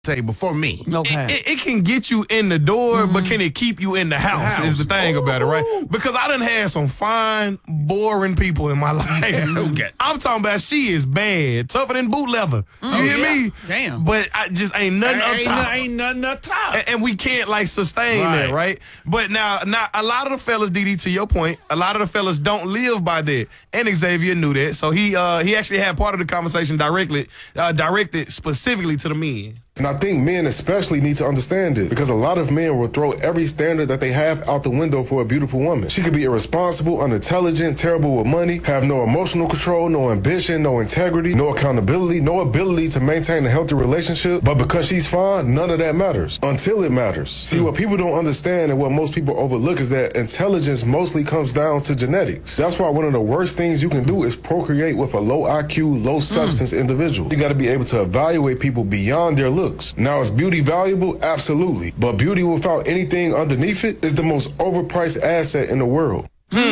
table for me. Okay. It can get you in the door, but can it keep you in the house is the thing about it, right? Because I done had some fine, boring people in my life. Okay. I'm talking about she is bad, tougher than boot leather. You hear me? Damn. But I just ain't nothing up top. Ain't nothing up top. And we can't like sustain that, right? But now a lot of the fellas, DD, to your point, a lot of the fellas don't live by that. And Xavier knew that. So he actually had part of the conversation directed specifically to the men. And I think men especially need to understand it because a lot of men will throw every standard that they have out the window for a beautiful woman. She could be irresponsible, unintelligent, terrible with money, have no emotional control, no ambition, no integrity, no accountability, no ability to maintain a healthy relationship. But because she's fine, none of that matters until it matters. See, what people don't understand and what most people overlook is that intelligence mostly comes down to genetics. That's why one of the worst things you can do is procreate with a low IQ, low substance individual. You got to be able to evaluate people beyond their looks. Now, is beauty valuable? Absolutely. But beauty without anything underneath it is the most overpriced asset in the world.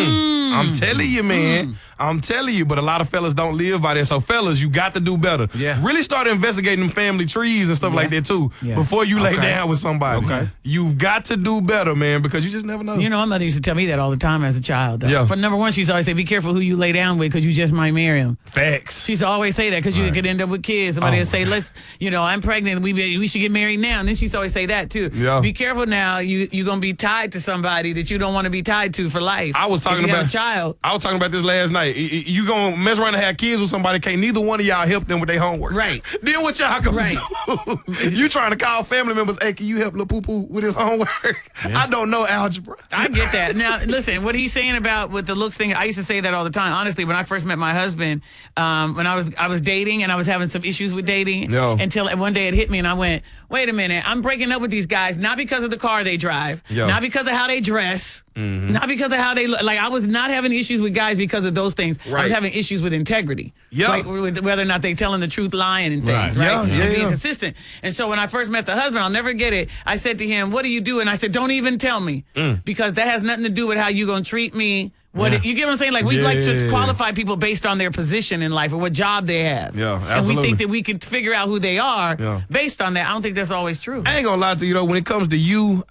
I'm telling you, man. I'm telling you, but a lot of fellas don't live by that. So, fellas, you got to do better. Yeah. Really start investigating them family trees and stuff like that, too, before you lay down with somebody. Okay. You've got to do better, man, because you just never know. You know, my mother used to tell me that all the time as a child. Yeah. For number one, she's always say, be careful who you lay down with because you just might marry him. Facts. She used to always say that because you could end up with kids. Somebody would say, I'm pregnant. We should get married now. And then she used to always say that, too. Yeah. Be careful now. You're going to be tied to somebody that you don't want to be tied to for life. I was talking about a child. I was talking about this last night. You gonna mess around and have kids with somebody, can't neither one of y'all help them with their homework. Right. Then what y'all gonna do? You trying to call family members, hey, can you help Lil Poo Poo with his homework? I don't know algebra. I get that. Now, listen, what he's saying about with the looks thing, I used to say that all the time. Honestly, when I first met my husband, when I was dating and I was having some issues with dating, until one day it hit me and I went, wait a minute, I'm breaking up with these guys, not because of the car they drive, not because of how they dress, not because of how they look. Like, I was not having issues with guys because of those things. I was having issues with integrity. Like with whether or not they telling the truth, lying and things, right? And being consistent. And so when I first met the husband, I'll never get it. I said to him, what do you do? And I said, don't even tell me. Because that has nothing to do with how you going to treat me. You get what I'm saying? Like, we like to qualify people based on their position in life or what job they have. Yeah, absolutely. And we think that we can figure out who they are based on that. I don't think that's always true. I ain't gonna lie to you, though. When it comes to you,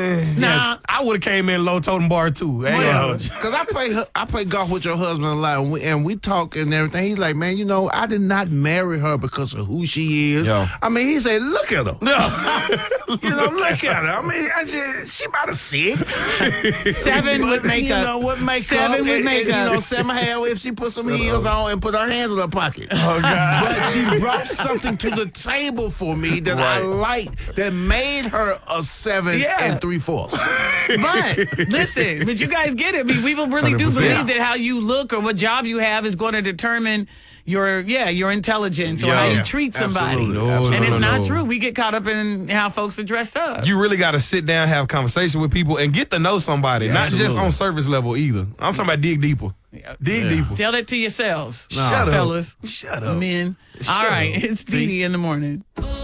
I would have came in low totem bar, too. Because I play golf with your husband a lot, and we talk and everything. He's like, man, I did not marry her because of who she is. I mean, he said, look at her. Look at her. I mean, she about a 6. 7 with makeup. With makeup. 7 with makeup. 7.5 if she put some heels on and put her hands in her pocket. Oh, God. But she brought something to the table for me that I liked that made her a 7 3/4. But listen, you guys get it. I mean, people really do believe that how you look or what job you have is going to determine your intelligence or how you treat somebody. Absolutely. And it's not true. We get caught up in how folks are dressed up. You really got to sit down, have a conversation with people, and get to know somebody, not just on surface level either. I'm talking about dig deeper. Dig deeper. Tell that to yourselves. Shut up. Fellas. Shut up. Men. All right. It's Dee Dee in the morning.